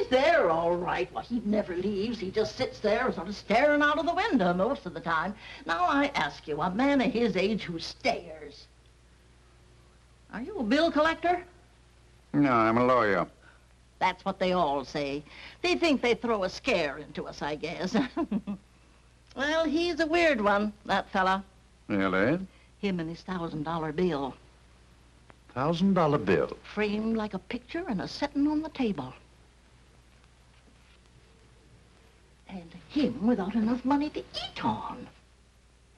he's there all right. Well, he never leaves. He just sits there sort of staring out of the window most of the time. Now, I ask you, a man of his age who stares. Are you a bill collector? No, I'm a lawyer. That's what they all say. They think they throw a scare into us, I guess. Well, he's a weird one, that fella. Really? Him and his $1,000 bill. $1,000 bill? Framed like a picture and a setting on the table. And him without enough money to eat on.